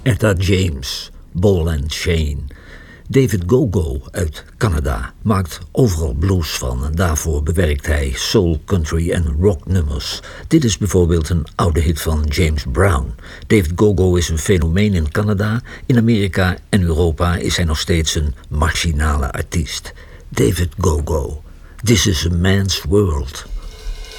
Etta James, Ball and Chain. David Gogo uit Canada maakt overal blues van en daarvoor bewerkt hij soul, country en rocknummers. Dit is bijvoorbeeld een oude hit van James Brown. David Gogo is een fenomeen in Canada. In Amerika en Europa is hij nog steeds een marginale artiest. David Gogo, This is a Man's World.